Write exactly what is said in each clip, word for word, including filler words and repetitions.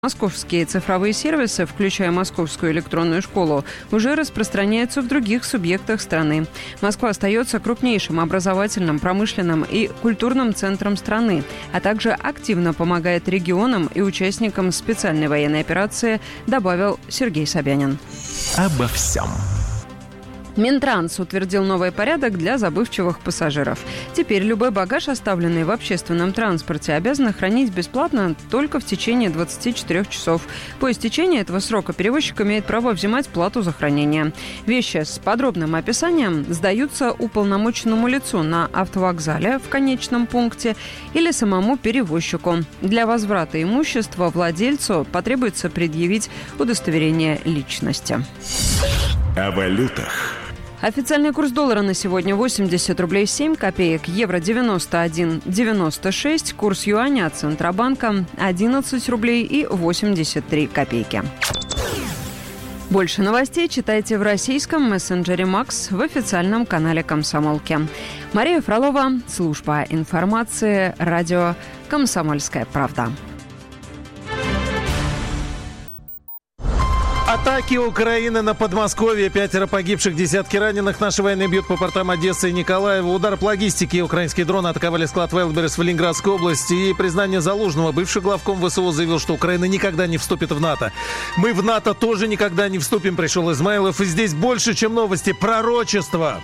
Московские цифровые сервисы, включая Московскую электронную школу, уже распространяются в других субъектах страны. Москва остается крупнейшим образовательным, промышленным и культурным центром страны, а также активно помогает регионам и участникам специальной военной операции, добавил Сергей Собянин. Обо всем. Минтранс утвердил новый порядок для забывчивых пассажиров. Теперь любой багаж, оставленный в общественном транспорте, обязаны хранить бесплатно только в течение двадцати четырёх часов. По истечении этого срока перевозчик имеет право взимать плату за хранение. Вещи с подробным описанием сдаются уполномоченному лицу на автовокзале в конечном пункте или самому перевозчику. Для возврата имущества владельцу потребуется предъявить удостоверение личности. О валютах. Официальный курс доллара на сегодня восемьдесят рублей семь копеек, евро девяносто один девяносто шесть, курс юаня от Центробанка одиннадцать рублей и восемьдесят три копейки. Больше новостей читайте в российском мессенджере Макс в официальном канале Комсомолки. Мария Фролова, служба информации, радио «Комсомольская правда». Атаки Украины на Подмосковье. Пятеро погибших, десятки раненых. Наши военные бьют по портам Одессы и Николаева. Удар по логистике. Украинские дроны атаковали склад Wildberries в Ленинградской области. И признание Залужного. Бывший главком ВСУ заявил, что Украина никогда не вступит в НАТО. Мы в НАТО тоже никогда не вступим, пришел Измайлов. И здесь больше, чем новости. Пророчество.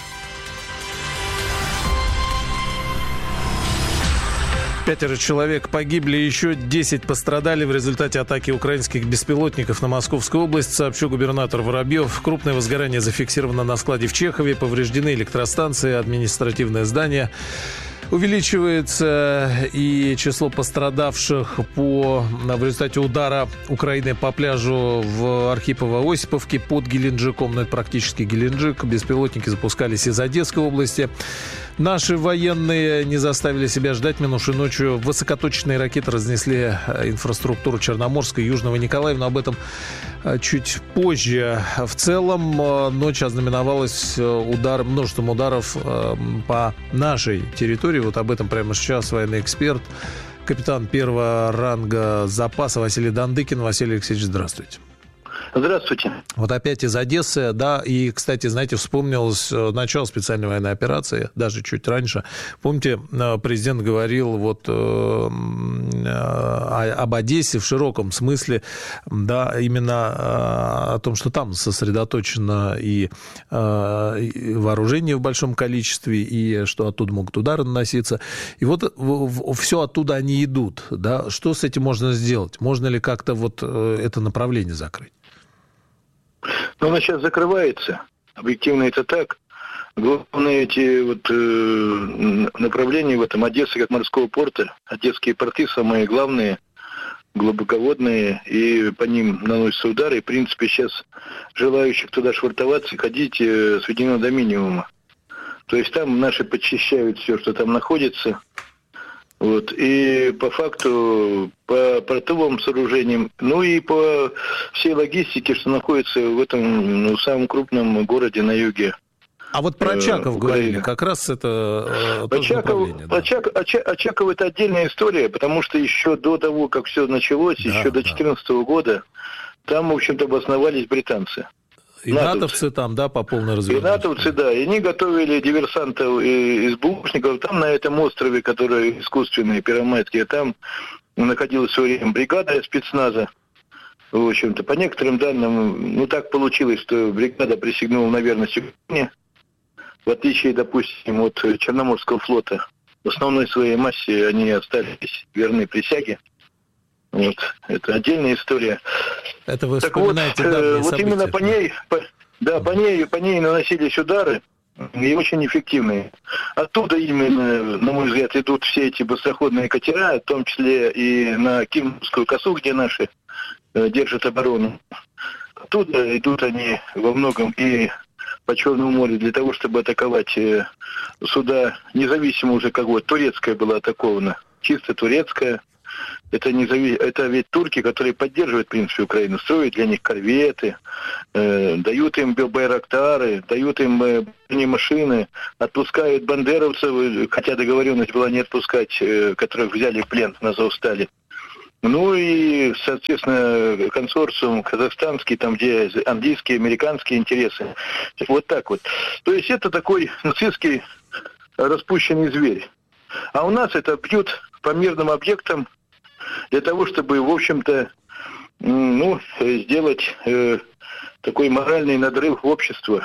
Пятеро человек погибли, еще десять пострадали в результате атаки украинских беспилотников на Московскую область, сообщил губернатор Воробьев. Крупное возгорание зафиксировано на складе в Чехове, повреждены электростанции, административное здание. Увеличивается и число пострадавших по, в результате удара Украины по пляжу в Архипово-Осиповке под Геленджиком. Но это практически Геленджик. Беспилотники запускались из Одесской области. Наши военные не заставили себя ждать. Минувшей ночью высокоточные ракеты разнесли инфраструктуру Черноморска и Южного Николаева. Но об этом чуть позже. В целом ночь ознаменовалась удар, множеством ударов по нашей территории. Вот об этом прямо сейчас военный эксперт, капитан первого ранга запаса Василий Дандыкин. Василий Алексеевич, здравствуйте. Здравствуйте. Вот опять из Одессы, да, и, кстати, знаете, вспомнилось начало специальной военной операции, даже чуть раньше. Помните, президент говорил вот э, об Одессе в широком смысле, да, именно о том, что там сосредоточено и, э, и вооружение в большом количестве, и что оттуда могут удары наноситься. И вот все оттуда они идут, да. Что с этим можно сделать? Можно ли как-то вот это направление закрыть? Но она сейчас закрывается. Объективно это так. Главные эти вот э, направления в этом Одессы как морского порта. Одесские порты самые главные, глубоководные, и по ним наносятся удары. И, в принципе, сейчас желающих туда швартоваться, ходить э, сведено до минимума. То есть там наши подчищают все, что там находится. Вот. И по факту, по портовым сооружениям, ну и по всей логистике, что находится в этом ну, самом крупном городе на юге. А вот про Очаков э, говорили, как раз это э, Очаков, да. Очак, Очак, Очаков это отдельная история, потому что еще до того, как все началось, да, еще до две тысячи четырнадцатого года, там, в общем-то, обосновались британцы. И натовцы, натовцы там, да, по полной развернутой. И натовцы, да. И они готовили диверсантов и СБУшников. Там, на этом острове, который искусственный, Первомайский, там находилась в свое время бригада спецназа. В общем-то, по некоторым данным, ну, так получилось, что бригада присягнула на верность Украине, в отличие, допустим, от Черноморского флота. В основной своей массе они остались верны присяге. Вот. Это отдельная история. Это вы так вот, э, вот именно по ней, по, да, по ней, по ней наносились удары, и очень эффективные. Оттуда именно, на мой взгляд, идут все эти быстроходные катера, в том числе и на Кимовскую косу, где наши э, держат оборону. Оттуда идут они во многом и по Черному морю для того, чтобы атаковать э, суда, независимо уже кого. Турецкая была атакована, чисто турецкая. Это, не зави... это ведь турки, которые поддерживают, в принципе, Украину, строят для них корветы, э, дают им байрактары, дают им э, бронемашины, отпускают бандеровцев, хотя договоренность была не отпускать, э, которых взяли в плен на Азовстале. Ну и, соответственно, консорциум казахстанский, там, где английские, американские интересы. Вот так вот. То есть это такой нацистский распущенный зверь. А у нас это бьют по мирным объектам для того, чтобы, в общем-то, ну, сделать э, такой моральный надрыв общества,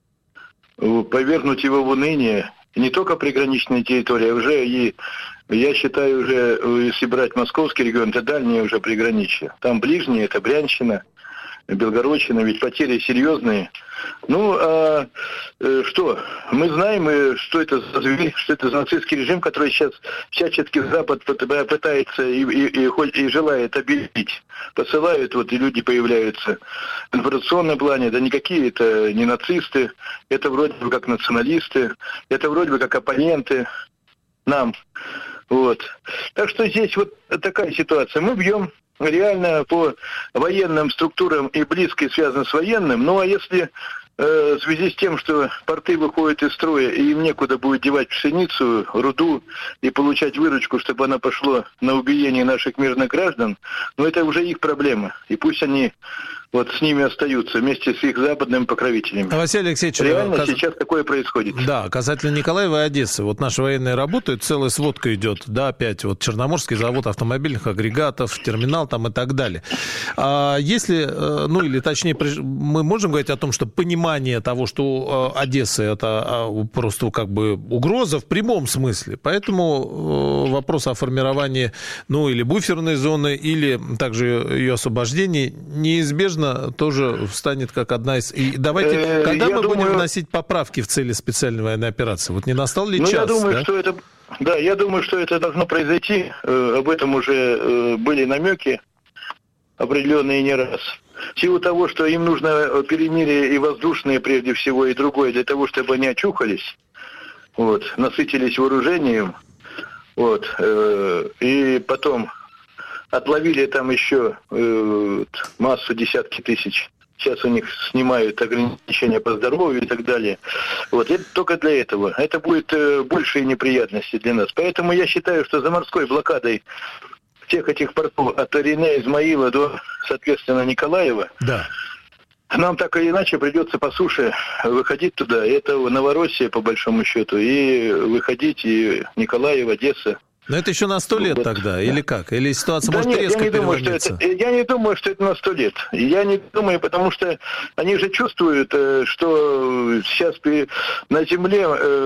повергнуть его в уныние. Не только приграничные территории, а уже и, я считаю, уже, если брать московский регион, это дальние уже приграничья. Там ближние, это Брянщина, Белгородчина, ведь потери серьезные. Ну, а э, что? Мы знаем, э, что это за зверь, что это за нацистский режим, который сейчас всячески Запад пытается и, и, и, и желает обелить. Посылают, вот, и люди появляются в информационном плане. Да никакие это не нацисты, это вроде бы как националисты, это вроде бы как оппоненты нам. Вот. Так что здесь вот такая ситуация. Мы бьем реально по военным структурам и близко связано с военным. Ну а если э, в связи с тем, что порты выходят из строя и им некуда будет девать пшеницу, руду и получать выручку, чтобы она пошла на убиение наших мирных граждан, ну это уже их проблема. И пусть они вот с ними остаются вместе с их западными покровителями. Василий Алексеевич, реально кас... сейчас такое происходит. Да, касательно Николаева и Одессы. Вот наши военные работают, целая сводка идет, да, опять вот Черноморский завод автомобильных агрегатов, терминал там и так далее. А если, ну или точнее, мы можем говорить о том, что понимание того, что Одесса это просто как бы угроза в прямом смысле, поэтому вопрос о формировании, ну или буферной зоны, или также ее освобождении неизбежно тоже станет как одна из... И давайте, когда я мы думаю... будем вносить поправки в цели специальной военной операции? Вот не настал ли ну, час? Я думаю, да? что это... Да, я думаю, что это должно произойти. Э, об этом уже э, были намеки определенные не раз. В силу того, что им нужно перемирие и воздушное прежде всего, и другое, для того, чтобы они очухались, вот, насытились вооружением, вот, э, и потом... Отловили там еще э, массу, десятки тысяч. Сейчас у них снимают ограничения по здоровью и так далее. Вот, это только для этого. Это будет э, большие неприятности для нас. Поэтому я считаю, что за морской блокадой всех этих портов от Ирине, Измаила до, соответственно, Николаева, да. Нам так или иначе придется по суше выходить туда. Это Новороссия, по большому счету, и выходить, и Николаев, Одесса. Но это еще на сто лет вот, тогда, да. Или как? Или ситуация да может нет, резко я не думаю, что это, я не думаю, что это на сто лет. Я не думаю, потому что они же чувствуют, что сейчас на земле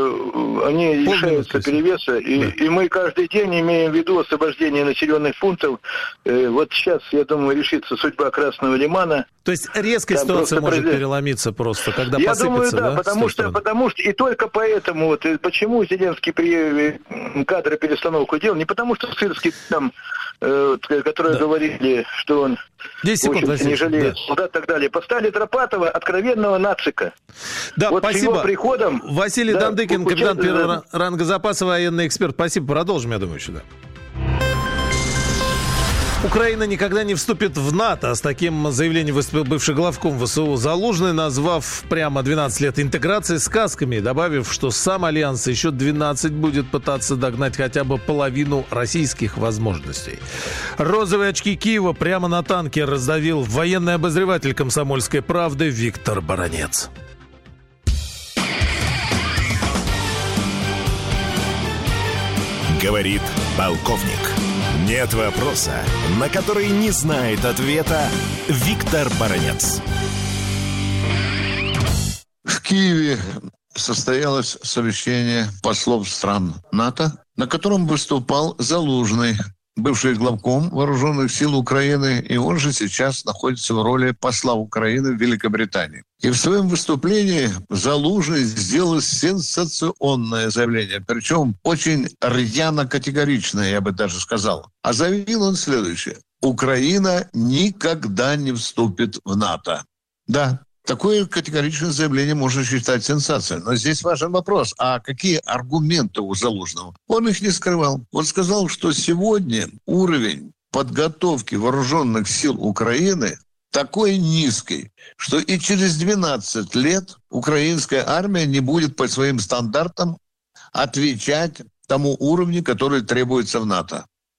они лишаются перевеса, и, да. и мы каждый день имеем в виду освобождение населенных пунктов. Вот сейчас, я думаю, решится судьба Красного Лимана. То есть резкая Там ситуация может произойдет. переломиться просто, когда я посыпется, думаю, да, да потому что, потому что и только поэтому, вот, почему Зеленский при кадры перестановку делал, не потому что Сырский там, э, которые да. говорили, что он в общем-то, не жалеет солдат да. и так далее, поставили Тропатова, откровенного нацика. Да, вот спасибо. С его приходом... Василий да, Дандыкин, капитан первого да. ранга запаса, военный эксперт. Спасибо, продолжим, я думаю, сюда. Украина никогда не вступит в НАТО. С таким заявлением выступил бывший главком ВСУ Залужный, назвав прямо двенадцать лет интеграции сказками, добавив, что сам Альянс еще двенадцать будет пытаться догнать хотя бы половину российских возможностей. Розовые очки Киева прямо на танке раздавил военный обозреватель «Комсомольской правды» Виктор Баранец. Говорит полковник. Нет вопроса, на который не знает ответа Виктор Баранец. В Киеве состоялось совещание послов стран НАТО, на котором выступал Залужный, бывший главком Вооруженных сил Украины, и он же сейчас находится в роли посла Украины в Великобритании. И в своем выступлении Залужный сделал сенсационное заявление, причем очень рьяно-категоричное, я бы даже сказал. А заявил он следующее. Украина никогда не вступит в НАТО. Да, такое категоричное заявление можно считать сенсацией. Но здесь важен вопрос, а какие аргументы у Залужного? Он их не скрывал. Он сказал, что сегодня уровень подготовки вооруженных сил Украины такой низкий, что и через двенадцать лет украинская армия не будет по своим стандартам отвечать тому уровню, который требуется в НАТО.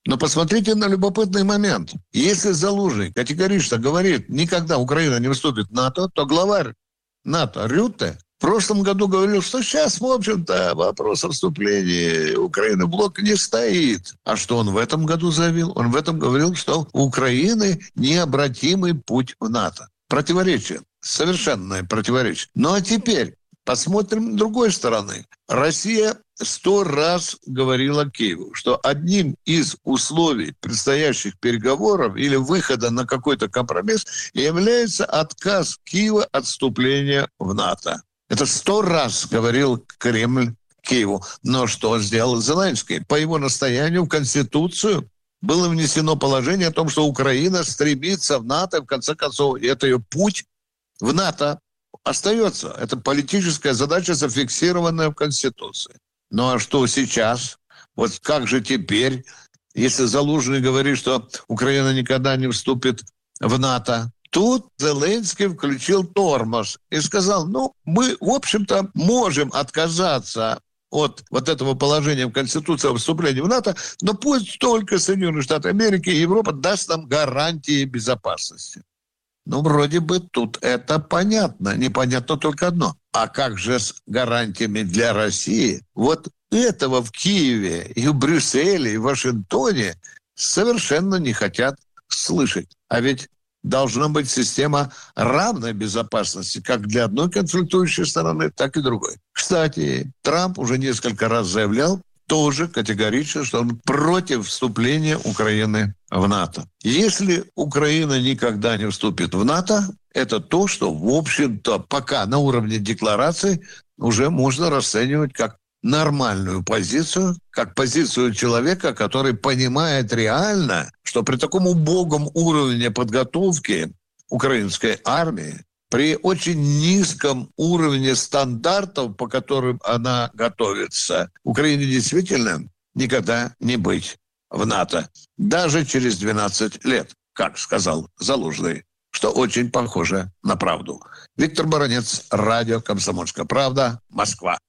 Но посмотрите на любопытный момент. Если Залужный категорично говорит, никогда Украина не вступит в НАТО, то главарь НАТО Рютте в прошлом году говорил, что сейчас, в общем-то, вопрос о вступлении Украины в блок не стоит. А что он в этом году заявил? Он в этом говорил, что у Украины необратимый путь в НАТО. Противоречие. Совершенное противоречие. Ну а теперь посмотрим с другой стороны. Россия сто раз говорила Киеву, что одним из условий предстоящих переговоров или выхода на какой-то компромисс является отказ Киева от вступления в НАТО. Это сто раз говорил Кремль Киеву. Но что сделал Зеленский? По его настоянию в Конституцию было внесено положение о том, что Украина стремится в НАТО, и в конце концов, это ее путь в НАТО остается. Это политическая задача, зафиксированная в Конституции. Ну а что сейчас? Вот как же теперь, если Залужный говорит, что Украина никогда не вступит в НАТО? Тут Зеленский включил тормоз и сказал, ну, мы, в общем-то, можем отказаться от вот этого положения в Конституции о вступлении в НАТО, но пусть только Соединенные Штаты Америки и Европа даст нам гарантии безопасности. Ну, вроде бы тут это понятно. Непонятно только одно. А как же с гарантиями для России? Вот этого в Киеве и в Брюсселе, и в Вашингтоне совершенно не хотят слышать. А ведь должна быть система равной безопасности как для одной конфликтующей стороны, так и другой. Кстати, Трамп уже несколько раз заявлял, тоже категорично, что он против вступления Украины в НАТО. Если Украина никогда не вступит в НАТО, это то, что, в общем-то, пока на уровне декларации уже можно расценивать как нормальную позицию, как позицию человека, который понимает реально, что при таком убогом уровне подготовки украинской армии, при очень низком уровне стандартов, по которым она готовится, Украине действительно никогда не быть в НАТО. Даже через двенадцать лет, как сказал Залужный, что очень похоже на правду. Виктор Баранец, радио «Комсомольская правда», Москва.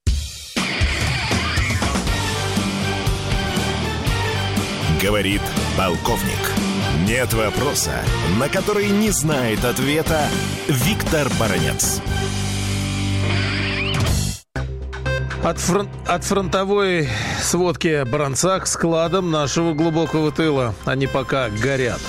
Говорит полковник. Нет вопроса, на который не знает ответа Виктор Баранец. От, фрон... От фронтовой сводки о Баранца к складам нашего глубокого тыла. Они пока горят.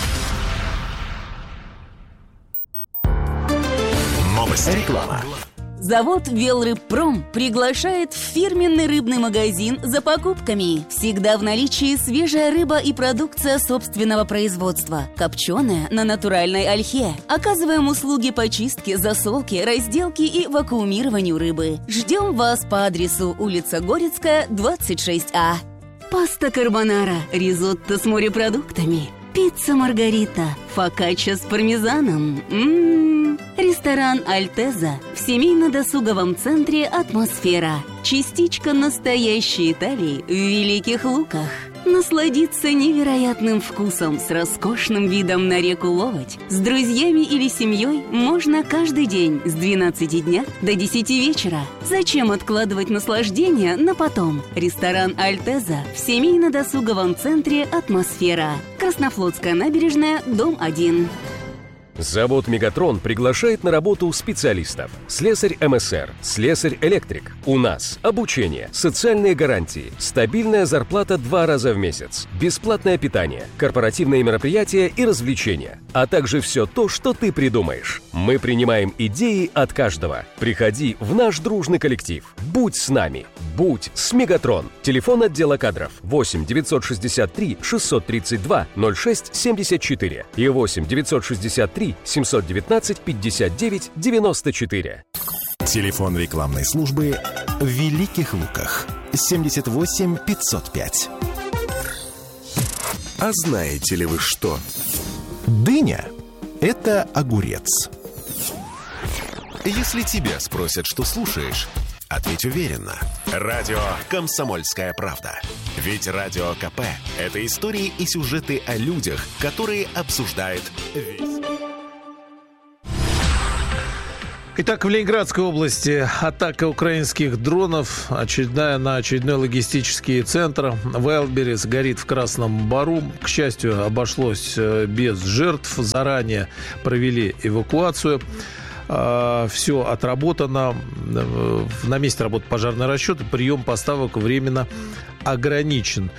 Новости. Реклама. Завод «Велрыбпром» приглашает в фирменный рыбный магазин за покупками. Всегда в наличии свежая рыба и продукция собственного производства. Копченая на натуральной ольхе. Оказываем услуги по чистке, засолке, разделке и вакуумированию рыбы. Ждем вас по адресу улица Горецкая, двадцать шесть А. Паста карбонара, ризотто с морепродуктами, пицца маргарита, фокачча с пармезаном. М-м-м. Ресторан «Альтеза» в семейно-досуговом центре «Атмосфера». Частичка настоящей Италии в Великих Луках. Насладиться невероятным вкусом с роскошным видом на реку Ловоть с друзьями или семьей можно каждый день с двенадцати дня до десяти вечера. Зачем откладывать наслаждение на потом? Ресторан «Альтеза» в семейно-досуговом центре «Атмосфера». Краснофлотская набережная, дом один. Завод «Мегатрон» приглашает на работу специалистов. Слесарь эм эс эр, слесарь-электрик. У нас обучение, социальные гарантии, стабильная зарплата два раза в месяц, бесплатное питание, корпоративные мероприятия и развлечения, а также все то, что ты придумаешь. Мы принимаем идеи от каждого. Приходи в наш дружный коллектив. Будь с нами. Будь с «Мегатрон». Телефон отдела кадров восемь девятьсот шестьдесят три шестьсот тридцать два ноль шесть семьдесят четыре и восемь девятьсот шестьдесят три семьсот девятнадцать пятьдесят девять девяносто четыре. Телефон рекламной службы в Великих Луках. семьдесят восемь пятьсот пять. А знаете ли вы что? Дыня – это огурец. Если тебя спросят, что слушаешь, ответь уверенно. Радио «Комсомольская правда». Ведь Радио КП – это истории и сюжеты о людях, которые обсуждает весь... Итак, в Ленинградской области атака украинских дронов, очередная на очередной логистический центр. Wildberries горит в Красном Бару. К счастью, обошлось без жертв. Заранее провели эвакуацию. Все отработано. На месте работает пожарный расчет. Прием поставок временно ограничен.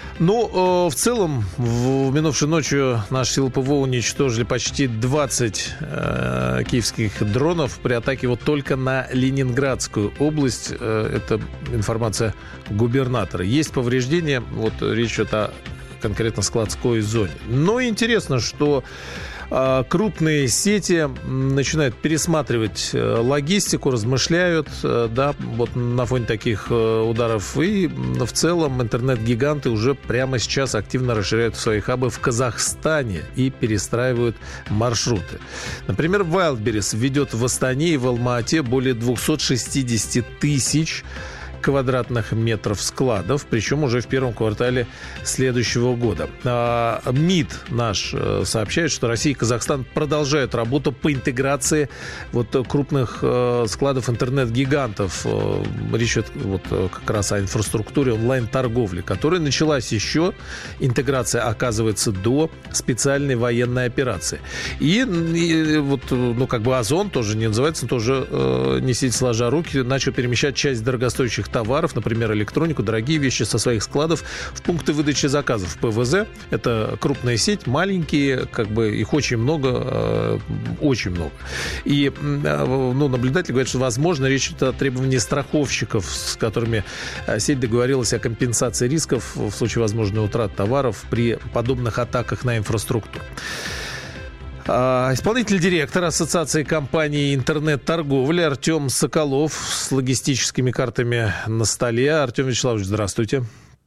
Ну, в целом, в минувшей ночью наши силы ПВО уничтожили почти двадцать э, киевских дронов при атаке вот только на Ленинградскую область. Э, это информация губернатора. Есть повреждения, вот речь идет о конкретно складской зоне. Но интересно, что крупные сети начинают пересматривать логистику, размышляют, да, вот на фоне таких ударов. И в целом интернет-гиганты уже прямо сейчас активно расширяют свои хабы в Казахстане и перестраивают маршруты. Например, Wildberries ведет в Астане и в Алма-Ате более двести шестьдесят тысяч квадратных метров складов, причем уже в первом квартале следующего года. А, МИД наш сообщает, что Россия и Казахстан продолжают работу по интеграции вот крупных э, складов интернет-гигантов. Речь идет вот как раз о инфраструктуре онлайн-торговли, которая началась еще, интеграция, оказывается, до специальной военной операции. И, и вот, ну, как бы Озон тоже не называется, тоже э, не сидит сложа руки, начал перемещать часть дорогостоящих товаров, например, электронику, дорогие вещи со своих складов в пункты выдачи заказов. ПВЗ – это крупная сеть, маленькие, как бы их очень много, э, очень много. И э, ну, наблюдатели говорят, что, возможно, речь идет о требовании страховщиков, с которыми сеть договорилась о компенсации рисков в случае возможной утраты товаров при подобных атаках на инфраструктуру. Исполнительный директор Ассоциации компаний интернет-торговли Артем Соколов с логистическими картами на столе. Артем Вячеславович, здравствуйте.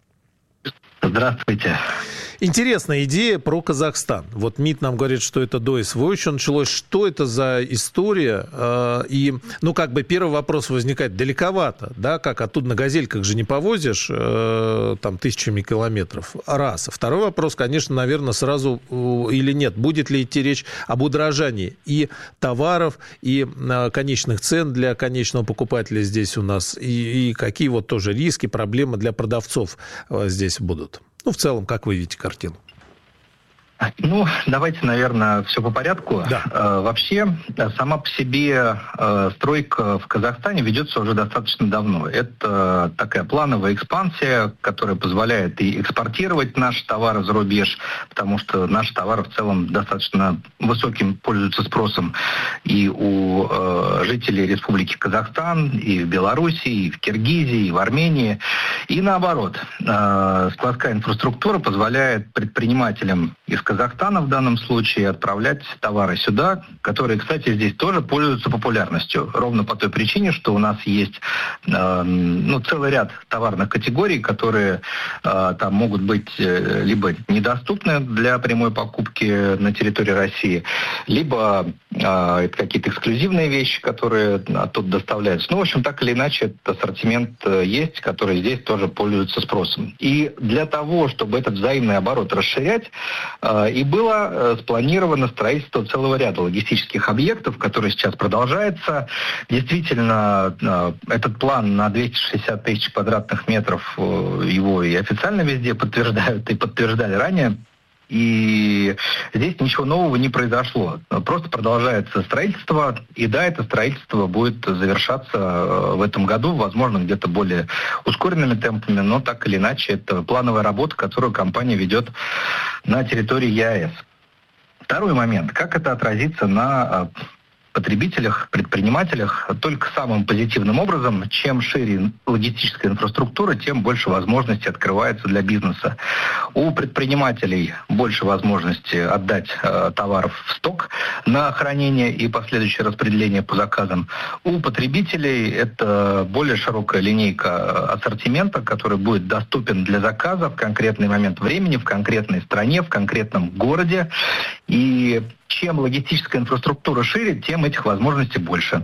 Здравствуйте. Интересная идея про Казахстан. Вот МИД нам говорит, что это до СВО еще началось. Что это за история? И, ну, как бы первый вопрос возникает: далековато, да, как оттуда на газельках же не повозишь там тысячами километров. Раз. Второй вопрос, конечно, наверное, сразу или нет. Будет ли идти речь об удорожании и товаров, и конечных цен для конечного покупателя здесь у нас? И, и какие вот тоже риски, проблемы для продавцов здесь будут? Ну, в целом, как вы видите картину? Ну, давайте, наверное, все по порядку. Да. Э, вообще, сама по себе э, стройка в Казахстане ведется уже достаточно давно. Это такая плановая экспансия, которая позволяет и экспортировать наши товары за рубеж, потому что наши товары в целом достаточно высоким пользуются спросом и у э, жителей Республики Казахстан, и в Беларуси, и в Киргизии, и в Армении. И наоборот, э, складская инфраструктура позволяет предпринимателям из Казахстана в данном случае отправлять товары сюда, которые, кстати, здесь тоже пользуются популярностью. Ровно по той причине, что у нас есть э, ну, целый ряд товарных категорий, которые э, там могут быть э, либо недоступны для прямой покупки на территории России, либо э, это какие-то эксклюзивные вещи, которые оттуда доставляются. Ну, в общем, так или иначе, этот ассортимент э, есть, который здесь тоже пользуется спросом. И для того, чтобы этот взаимный оборот расширять, э, и было спланировано строительство целого ряда логистических объектов, которые сейчас продолжается. Действительно, этот план на двести шестьдесят тысяч квадратных метров, его и официально везде подтверждают, и подтверждали ранее. И здесь ничего нового не произошло. Просто продолжается строительство. И да, это строительство будет завершаться в этом году, возможно, где-то более ускоренными темпами, но так или иначе это плановая работа, которую компания ведет на территории ЕАЭС. Второй момент. Как это отразится на потребителях, предпринимателях? Только самым позитивным образом. Чем шире логистическая инфраструктура, тем больше возможностей открывается для бизнеса. У предпринимателей больше возможности отдать э, товаров в сток на хранение и последующее распределение по заказам. У потребителей это более широкая линейка ассортимента, который будет доступен для заказа в конкретный момент времени, в конкретной стране, в конкретном городе. И чем логистическая инфраструктура шире, тем этих возможностей больше.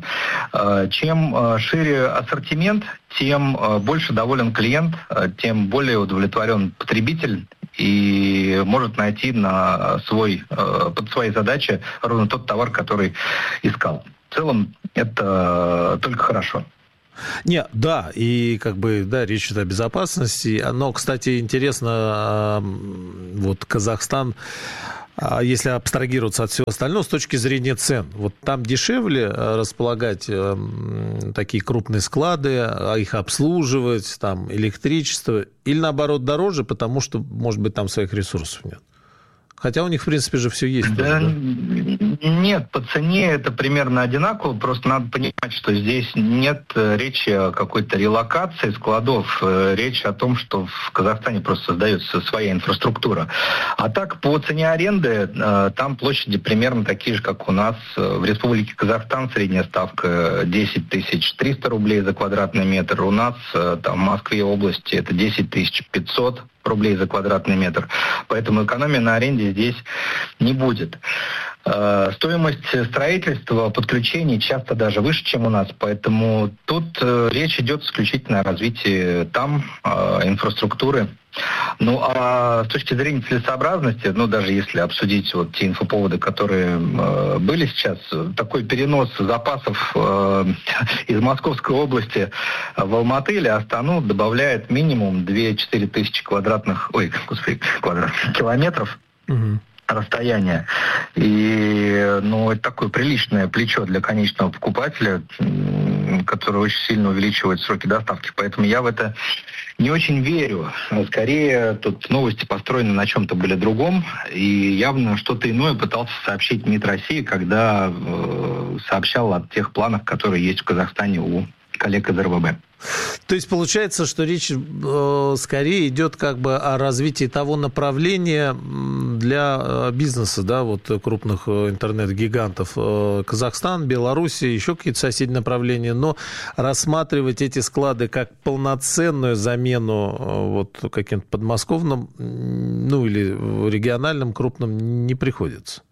Чем шире ассортимент, тем больше доволен клиент, тем более удовлетворен потребитель и может найти на свой, под свои задачи ровно тот товар, который искал. в целом это только хорошо. Не, да, и как бы, да, речь идет о безопасности. Но, кстати, интересно, вот Казахстан, если абстрагироваться от всего остального, с точки зрения цен, вот там дешевле располагать такие крупные склады, их обслуживать, там, электричество, или наоборот дороже, потому что, может быть, там своих ресурсов нет? Хотя у них, в принципе, же все есть. Да, тоже, да? Нет, по цене это примерно одинаково. Просто надо понимать, что здесь нет речи о какой-то релокации складов. Речь о том, что в Казахстане просто создается своя инфраструктура. А так, по цене аренды, там площади примерно такие же, как у нас. В Республике Казахстан средняя ставка десять тысяч триста рублей за квадратный метр. У нас там, в Москве и области это десять тысяч пятьсот рублей за квадратный метр. Поэтому экономия на аренде здесь не будет. Стоимость строительства, подключений часто даже выше, чем у нас, поэтому тут речь идет исключительно о развитии там инфраструктуры. Ну, а с точки зрения целесообразности, ну, даже если обсудить вот те инфоповоды, которые э, были сейчас, такой перенос запасов э, из Московской области в Алматы или Астану добавляет минимум две-четыре тысячи квадратных, ой, господи, квадратных километров. Угу. Расстояние. И, ну, это такое приличное плечо для конечного покупателя, которое очень сильно увеличивает сроки доставки. Поэтому я в это не очень верю. Скорее, тут новости построены на чем-то более другом, и явно что-то иное пытался сообщить МИД России, когда э, сообщал о тех планах, которые есть в Казахстане у коллег из эр вэ бэ. То есть получается, что речь э, скорее идет как бы о развитии того направления для бизнеса, да, вот крупных интернет-гигантов. Э, Казахстан, Белоруссия, еще какие-то соседние направления, но рассматривать эти склады как полноценную замену э, вот каким-то подмосковным, ну или региональным крупным не приходится.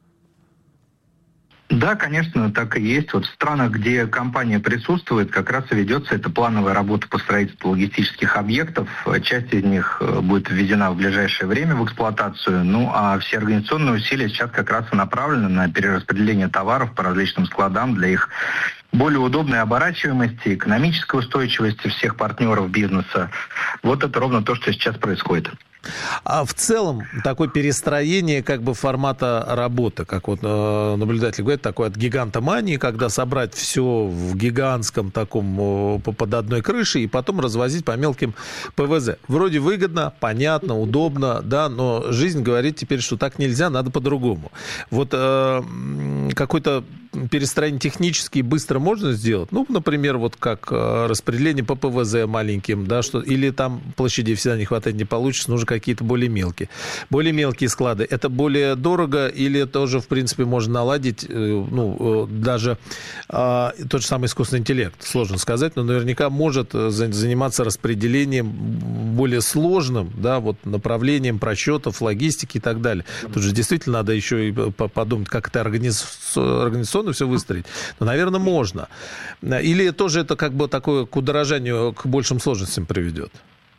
Да, конечно, так и есть. Вот в странах, где компания присутствует, как раз и ведется эта плановая работа по строительству логистических объектов. Часть из них будет введена в ближайшее время в эксплуатацию. Ну, а все организационные усилия сейчас как раз и направлены на перераспределение товаров по различным складам для их более удобной оборачиваемости, экономической устойчивости всех партнеров бизнеса. Вот это ровно то, что сейчас происходит. А в целом такое перестроение как бы формата работы, как вот э, наблюдатель говорит, такой от гигантомании, когда собрать все в гигантском таком э, под одной крышей и потом развозить по мелким пэ вэ зэ. Вроде выгодно, понятно, удобно, да, но жизнь говорит теперь, что так нельзя, надо по-другому. Вот э, какой-то перестроение технически быстро можно сделать? Ну, например, вот как э, распределение по пэ вэ зэ маленьким, да, что, или там площади всегда не хватает, не получится, нужно какие-то более мелкие. Более мелкие склады. Это более дорого или тоже, в принципе, можно наладить, э, ну, э, даже э, тот же самый искусственный интеллект, сложно сказать, но наверняка может заниматься распределением более сложным, да, вот направлением просчетов, логистики и так далее. Тут же действительно надо еще и подумать, как это организационно все выстроить. Но, наверное, можно. Или тоже это как бы такое к удорожанию, к большим сложностям приведет?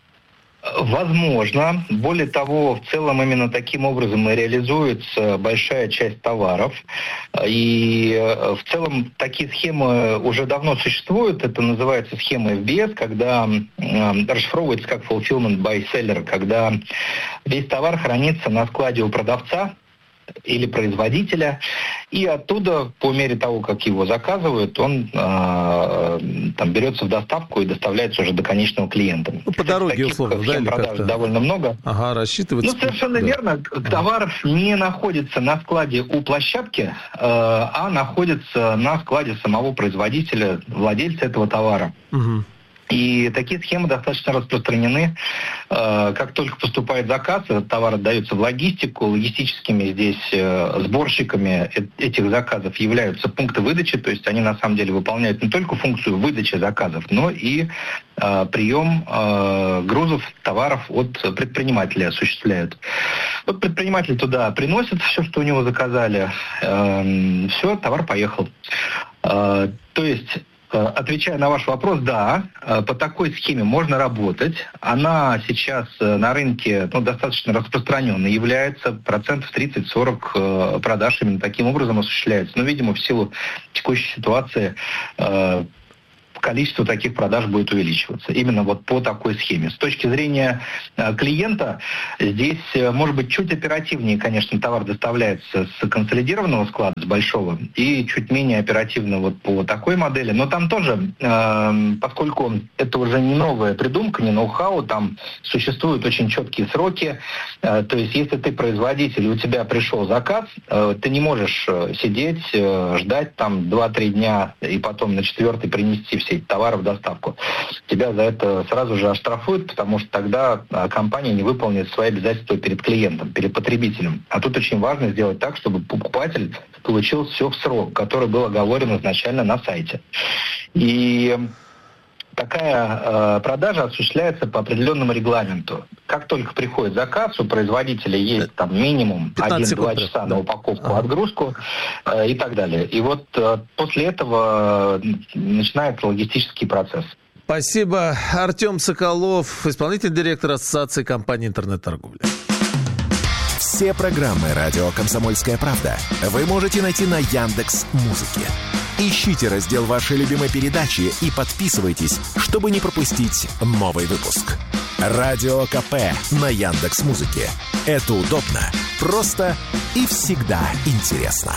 Возможно. Более того, в целом именно таким образом и реализуется большая часть товаров. И в целом такие схемы уже давно существуют. Это называется схема эф би эс, когда э, расшифровывается как fulfillment by seller, когда весь товар хранится на складе у продавца или производителя, и оттуда, по мере того, как его заказывают, он э, там берется в доставку и доставляется уже до конечного клиента. Ну, по дороге, условно, да, или как-то? Довольно много. Ага, рассчитывается. Ну, совершенно да. верно. Товар не находится на складе у площадки, э, а находится на складе самого производителя, владельца этого товара. Угу. И такие схемы достаточно распространены. Как только поступает заказ, этот товар отдается в логистику. Логистическими здесь сборщиками этих заказов являются пункты выдачи. То есть они на самом деле выполняют не только функцию выдачи заказов, но и прием грузов, товаров от предпринимателей осуществляют. Вот предприниматель туда приносит все, что у него заказали. Все, товар поехал. То есть Отвечая на ваш вопрос, да, по такой схеме можно работать. Она сейчас на рынке ну, достаточно распространенной является. Процентов тридцать-сорок продаж именно таким образом осуществляется. Но, видимо, в силу текущей ситуации количество таких продаж будет увеличиваться. Именно вот по такой схеме. С точки зрения э, клиента, здесь, э, может быть, чуть оперативнее, конечно, товар доставляется с консолидированного склада, с большого, и чуть менее оперативно вот по такой модели. Но там тоже, э, поскольку это уже не новая придумка, не ноу-хау, там существуют очень четкие сроки. Э, то есть, если ты производитель, и у тебя пришел заказ, э, ты не можешь сидеть, э, ждать там два-три дня, и потом на четвертый принести все товары в доставку. Тебя за это сразу же оштрафуют, потому что тогда компания не выполнит свои обязательства перед клиентом, перед потребителем. А тут очень важно сделать так, чтобы покупатель получил все в срок, который был оговорен изначально на сайте. И такая э, продажа осуществляется по определенному регламенту. Как только приходит заказ, у производителя есть там минимум один-два часа на упаковку, ага. отгрузку э, и так далее. И вот э, после этого начинается логистический процесс. Спасибо. Артем Соколов, исполнительный директор Ассоциации компаний интернет-торговли. Все программы «Радио Комсомольская правда» вы можете найти на Яндекс.Музыке. Ищите раздел вашей любимой передачи и подписывайтесь, чтобы не пропустить новый выпуск. Радио КП на Яндекс.Музыке. Это удобно, просто и всегда интересно.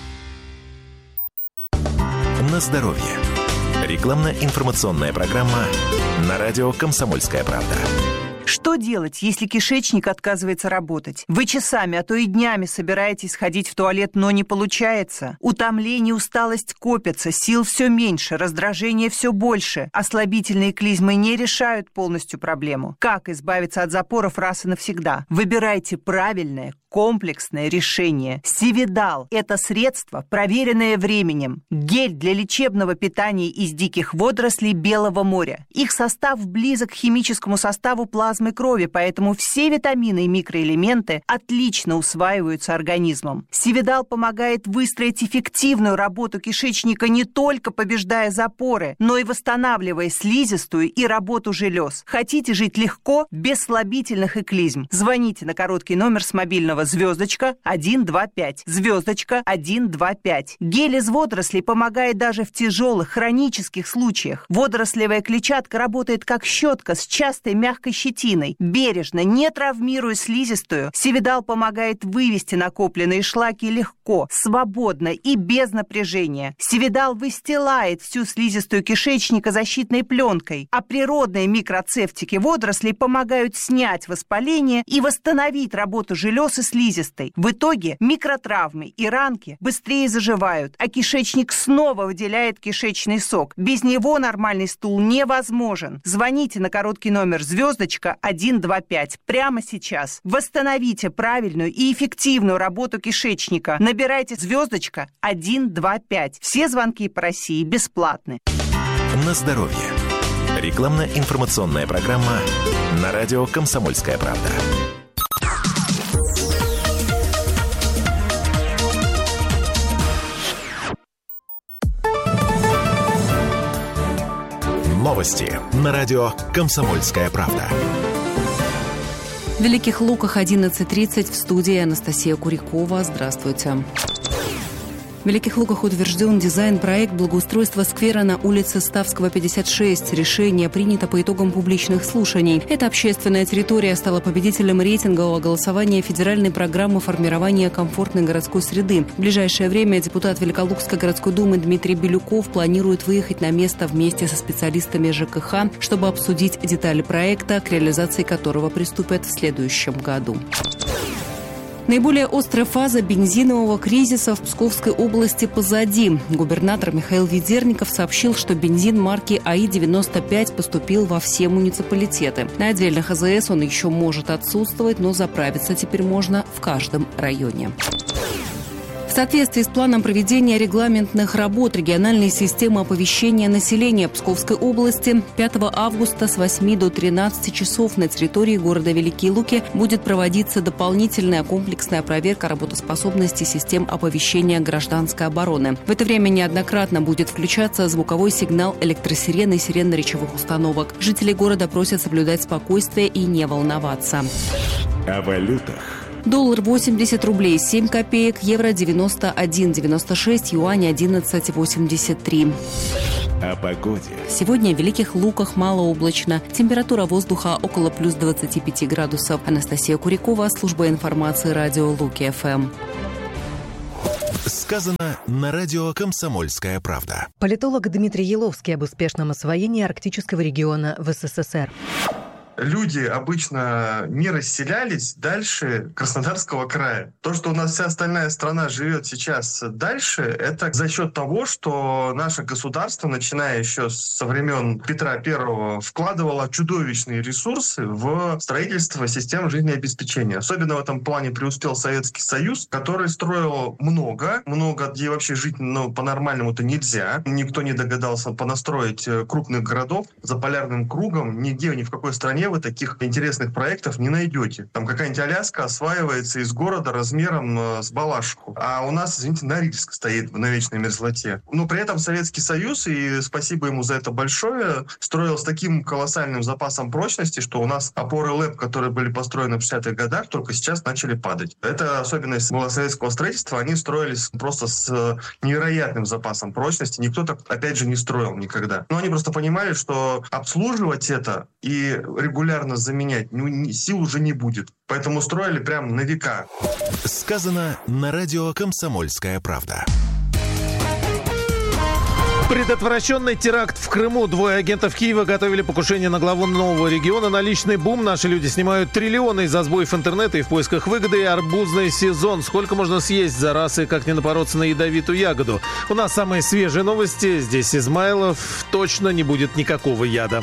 На здоровье. Рекламно-информационная программа на радио «Комсомольская правда». Что делать, если кишечник отказывается работать? Вы часами, а то и днями собираетесь сходить в туалет, но не получается. Утомление, усталость копятся, сил все меньше, раздражение все больше. Ослабительные клизмы не решают полностью проблему. Как избавиться от запоров раз и навсегда? Выбирайте правильное, комплексное решение. Сивидал – это средство, проверенное временем. Гель для лечебного питания из диких водорослей Белого моря. Их состав близок к химическому составу плазмы крови, поэтому все витамины и микроэлементы отлично усваиваются организмом. Сивидал помогает выстроить эффективную работу кишечника, не только побеждая запоры, но и восстанавливая слизистую и работу желез. Хотите жить легко, без слабительных и клизм? Звоните на короткий номер с мобильного звездочка один два пять. Звездочка один два пять. Гель из водорослей помогает даже в тяжелых хронических случаях. Водорослевая клетчатка работает как щетка с частой мягкой щетиной. Бережно, не травмируя слизистую, Сивидал помогает вывести накопленные шлаки легко, свободно и без напряжения. Сивидал выстилает всю слизистую кишечника защитной пленкой, а природные микроцефтики водорослей помогают снять воспаление и восстановить работу желез и слизистой. В итоге микротравмы и ранки быстрее заживают, а кишечник снова выделяет кишечный сок. Без него нормальный стул невозможен. Звоните на короткий номер звездочка один два пять прямо сейчас. Восстановите правильную и эффективную работу кишечника. Набирайте звездочка один два пять. Все звонки по России бесплатны. На здоровье. Рекламно-информационная программа на радио «Комсомольская правда». Новости на радио «Комсомольская правда». В Великих Луках одиннадцать тридцать, в студии Анастасия Курякова. Здравствуйте. В Великих Луках утвержден дизайн-проект благоустройства сквера на улице Ставского, пятьдесят шесть. Решение принято по итогам публичных слушаний. Эта общественная территория стала победителем рейтингового голосования федеральной программы формирования комфортной городской среды. В ближайшее время депутат Великолукской городской думы Дмитрий Белюков планирует выехать на место вместе со специалистами ЖКХ, чтобы обсудить детали проекта, к реализации которого приступят в следующем году. Наиболее острая фаза бензинового кризиса в Псковской области позади. Губернатор Михаил Ведерников сообщил, что бензин марки АИ девяносто пять поступил во все муниципалитеты. На отдельных АЗС он еще может отсутствовать, но заправиться теперь можно в каждом районе. В соответствии с планом проведения регламентных работ региональной системы оповещения населения Псковской области пятого августа с восьми до тринадцати часов на территории города Великие Луки будет проводиться дополнительная комплексная проверка работоспособности систем оповещения гражданской обороны. В это время неоднократно будет включаться звуковой сигнал электросирены и сиренно-речевых установок. Жители города просят соблюдать спокойствие и не волноваться. О валютах. Доллар восемьдесят рублей семь копеек, евро девяносто один девяносто шесть, юань одиннадцать восемьдесят три. О погоде. Сегодня в Великих Луках малооблачно. Температура воздуха около плюс двадцати пяти градусов. Анастасия Курякова, служба информации радио Луки-ФМ. Сказано на радио «Комсомольская правда». Политолог Дмитрий Еловский об успешном освоении арктического региона в СССР. Люди обычно не расселялись дальше Краснодарского края. То, что у нас вся остальная страна живет сейчас дальше, это за счет того, что наше государство, начиная еще со времен Петра Первого, вкладывало чудовищные ресурсы в строительство систем жизнеобеспечения. Особенно в этом плане преуспел Советский Союз, который строил много, много, где вообще жить ну, по-нормальному-то нельзя. Никто не догадался понастроить крупных городов за полярным кругом. Нигде, ни в какой стране вы таких интересных проектов не найдете. Там какая-нибудь Аляска осваивается из города размером э, с Балашиху. А у нас, извините, Норильск стоит на вечной мерзлоте. Но при этом Советский Союз, и спасибо ему за это большое, строил с таким колоссальным запасом прочности, что у нас опоры ЛЭП, которые были построены в шестидесятых годах, только сейчас начали падать. Это особенность была советского строительства. Они строились просто с невероятным запасом прочности. Никто так, опять же, не строил никогда. Но они просто понимали, что обслуживать это и регулярно заменять ну, сил уже не будет. Поэтому строили прям на века. Сказано на радио «Комсомольская правда». Предотвращенный теракт в Крыму. Двое агентов Киева готовили покушение на главу нового региона. Наличный бум. Наши люди снимают триллионы из-за сбоев интернета и в поисках выгоды. И арбузный сезон. Сколько можно съесть за раз и как не напороться на ядовитую ягоду? У нас самые свежие новости. Здесь Измайлов. Точно не будет никакого яда.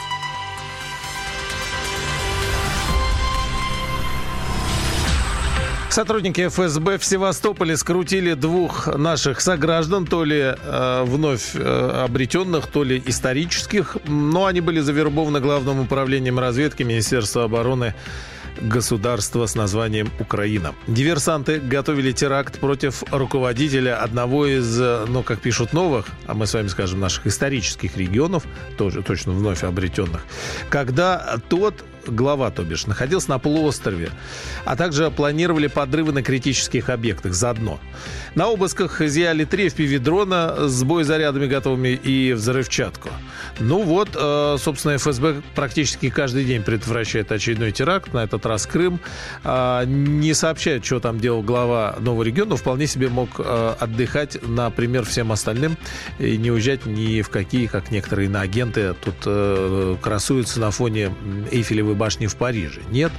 Сотрудники эф эс бэ в Севастополе скрутили двух наших сограждан, то ли э, вновь э, обретенных, то ли исторических, но они были завербованы Главным управлением разведки Министерства обороны государства с названием Украина. Диверсанты готовили теракт против руководителя одного из, ну, как пишут, новых, а мы с вами скажем, наших исторических регионов, тоже точно вновь обретенных, когда тот, глава, то бишь, находился на полуострове, а также планировали подрывы на критических объектах заодно. На обысках изъяли три эф пи ви-дрона с боезарядами готовыми и взрывчатку. Ну вот, собственно, эф эс бэ практически каждый день предотвращает очередной теракт, на этот раз Крым. Не сообщает, что там делал глава нового региона, но вполне себе мог отдыхать, например, всем остальным и не уезжать ни в какие, как некоторые иноагенты тут красуются на фоне Эйфелевой башни в Париже. Нет,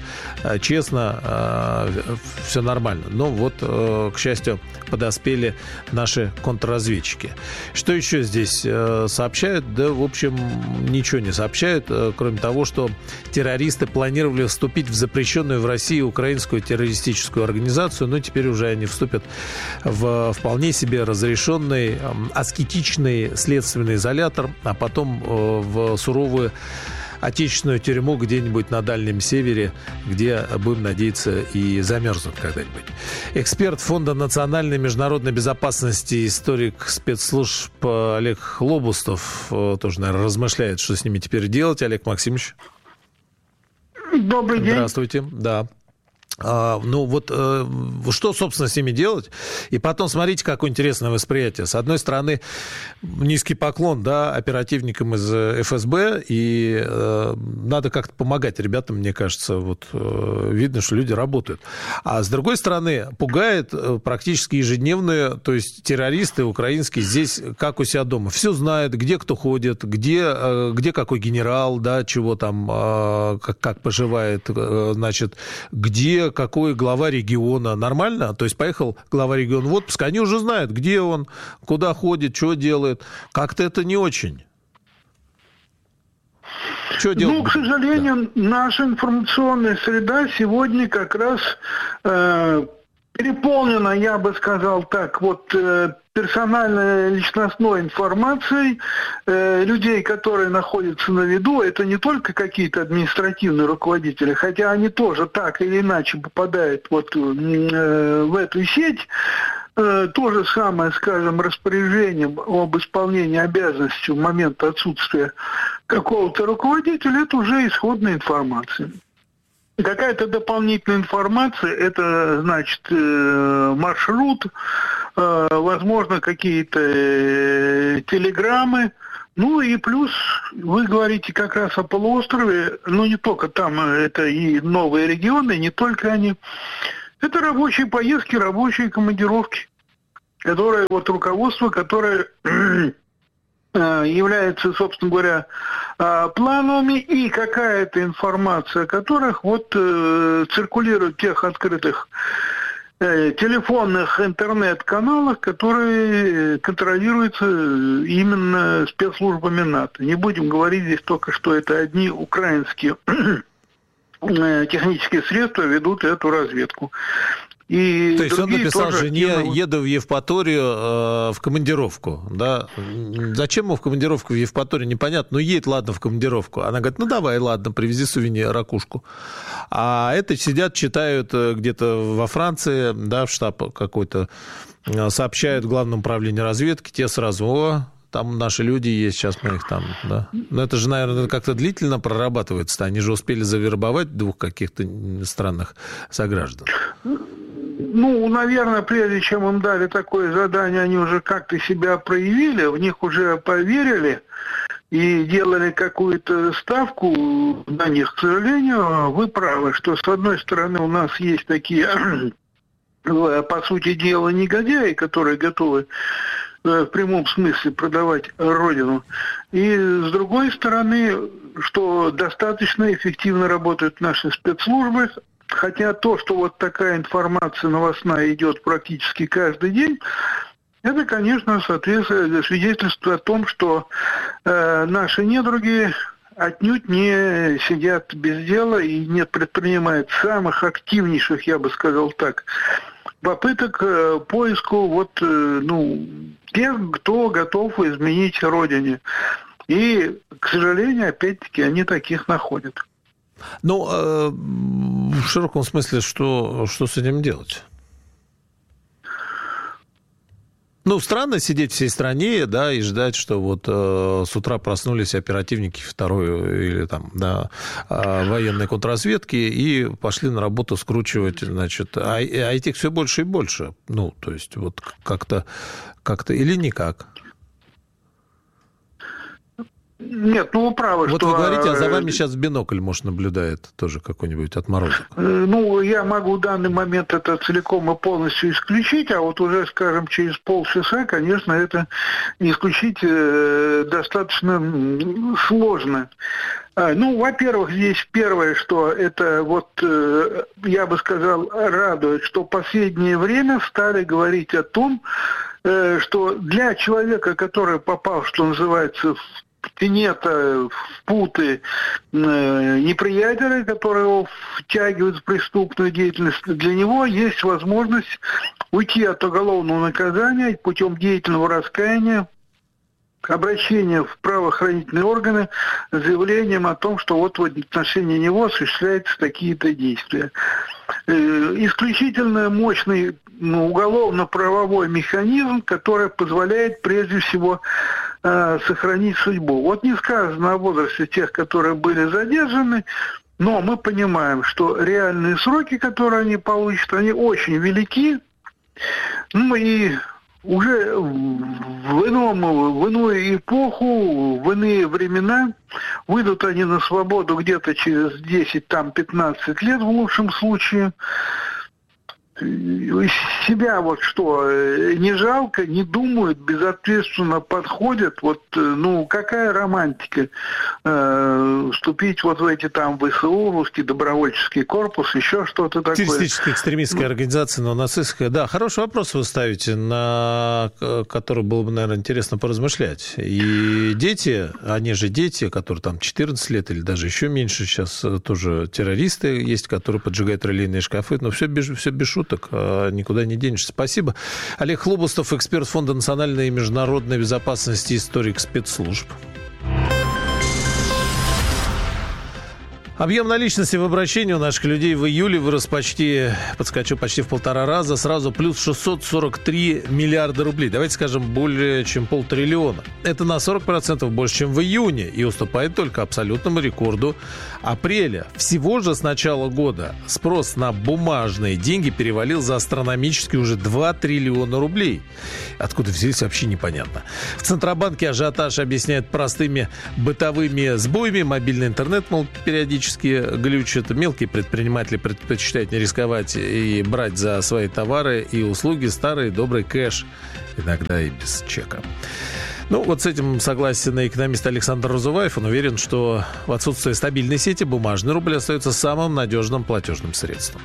честно, все нормально. Но вот, к счастью, подоспели наши контрразведчики. Что еще здесь сообщают? Да, в общем, ничего не сообщают, кроме того, что террористы планировали вступить в запрещенную в России украинскую террористическую организацию, но теперь уже они вступят в вполне себе разрешенный аскетичный следственный изолятор, а потом в суровую отечественную тюрьму где-нибудь на Дальнем Севере, где, будем надеяться, и замерзнут когда-нибудь. Эксперт Фонда национальной и международной безопасности, историк спецслужб Олег Хлобустов тоже, наверное, размышляет, что с ними теперь делать. Олег Максимович. Добрый день. Здравствуйте. Да. А, ну вот э, что, собственно, с ними делать? И потом смотрите, какое интересное восприятие. С одной стороны, низкий поклон, да, оперативникам из эф эс бэ, и э, надо как-то помогать ребятам, мне кажется, вот э, видно, что люди работают. А с другой стороны, пугает э, практически ежедневные, то есть террористы украинские здесь, как у себя дома. Все знают, где кто ходит, где, э, где какой генерал, да, чего там, э, как, как поживает, э, значит, где какой глава региона. Нормально? То есть поехал глава региона в отпуск, они уже знают, где он, куда ходит, что делает. Как-то это не очень. Что делать? Ну, к сожалению, да. Наша информационная среда сегодня как раз э, переполнена, я бы сказал так, вот персональной личностной информацией э, людей, которые находятся на виду. Это не только какие-то административные руководители, хотя они тоже так или иначе попадают вот э, в эту сеть. Э, то же самое, скажем, распоряжением об исполнении обязанностей в момент отсутствия какого-то руководителя, это уже исходная информация. Какая-то дополнительная информация, это значит э, маршрут, э, возможно, какие-то э, телеграммы. Ну и плюс вы говорите как раз о полуострове, но не только там, это и новые регионы, не только они. Это рабочие поездки, рабочие командировки, которые вот руководство, которое является, собственно говоря, планами, и какая-то информация о которых вот э, циркулирует в тех открытых э, телефонных интернет-каналах, которые контролируются именно спецслужбами НАТО. Не будем говорить здесь только, что это одни украинские технические средства ведут эту разведку. И то есть он написал жене, активно... еду в Евпаторию э, в командировку, да? Зачем ему в командировку в Евпаторию, непонятно. Ну, едет, ладно, в командировку. Она говорит, ну, давай, ладно, привези сувенир, ракушку. А это сидят, читают где-то во Франции, да, в штаб какой-то, сообщают в Главном управлении разведки, те сразу, о, там наши люди есть, сейчас мы их там, да. Но это же, наверное, как-то длительно прорабатывается. Они же успели завербовать двух каких-то странных сограждан. Ну, наверное, прежде чем им дали такое задание, они уже как-то себя проявили, в них уже поверили и делали какую-то ставку на них. К сожалению, вы правы, что с одной стороны у нас есть такие, по сути дела, негодяи, которые готовы в прямом смысле продавать родину. И с другой стороны, что достаточно эффективно работают наши спецслужбы. Хотя то, что вот такая информация новостная идет практически каждый день, это, конечно, соответственно, свидетельствует о том, что э, наши недруги отнюдь не сидят без дела и не предпринимают самых активнейших, я бы сказал так, попыток э, поиску вот, э, ну, тех, кто готов изменить родине. И, к сожалению, опять-таки, они таких находят. Ну, э, в широком смысле, что, что с этим делать? Ну, странно сидеть всей стране, да, и ждать, что вот э, с утра проснулись оперативники второй или там, да, э, военной контрразведки и пошли на работу скручивать, значит, а, а этих все больше и больше. Ну, то есть вот как-то, как-то или никак. Нет, ну вы правы, вот что... Вот вы говорите, а за вами сейчас в бинокль, может, наблюдает тоже какой-нибудь отморозок. Ну, я могу в данный момент это целиком и полностью исключить, а вот уже, скажем, через полчаса, конечно, это исключить достаточно сложно. Ну, во-первых, здесь первое, что это вот, я бы сказал, радует, что в последнее время стали говорить о том, что для человека, который попал, что называется, в тенета, в путы неприятеля, которые его втягивают в преступную деятельность, для него есть возможность уйти от уголовного наказания путем деятельного раскаяния, обращения в правоохранительные органы с заявлением о том, что вот в отношении него осуществляются такие-то действия. Исключительно мощный ну, уголовно-правовой механизм, который позволяет прежде всего э, сохранить судьбу. Вот не сказано о возрасте тех, которые были задержаны, но мы понимаем, что реальные сроки, которые они получат, они очень велики. Ну и уже в, ином, в иную эпоху, в иные времена выйдут они на свободу где-то через десять-пятнадцать лет в лучшем случае. Себя вот что, не жалко, не думают, безответственно подходят. Вот, ну, какая романтика э, вступить вот в эти там ВСУ, русский добровольческий корпус, еще что-то такое. Террористическая экстремистская организация, но нацистская. Да, хороший вопрос вы ставите, на который было бы, наверное, интересно поразмышлять. И дети, они же дети, которые там четырнадцать лет или даже еще меньше сейчас, тоже террористы есть, которые поджигают релейные шкафы, но все без, все без шуток. так никуда не денешься. Спасибо. Олег Хлобустов, эксперт Фонда национальной и международной безопасности, историк спецслужб. Объем наличности в обращении у наших людей в июле вырос почти, подскочил почти в полтора раза, сразу плюс шестьсот сорок три миллиарда рублей. Давайте скажем, более чем полтриллиона. Это на сорок процентов больше, чем в июне, и уступает только абсолютному рекорду апреля. Всего же с начала года спрос на бумажные деньги перевалил за астрономические уже два триллиона рублей. Откуда взялись, вообще непонятно. В Центробанке ажиотаж объясняют простыми бытовыми сбоями. Мобильный интернет, мол, периодически глючит. Мелкие предприниматели предпочитают не рисковать и брать за свои товары и услуги старый добрый кэш, иногда и без чека. Ну, вот с этим согласен экономист Александр Разуваев. Он уверен, что в отсутствие стабильной сети бумажный рубль остается самым надежным платежным средством.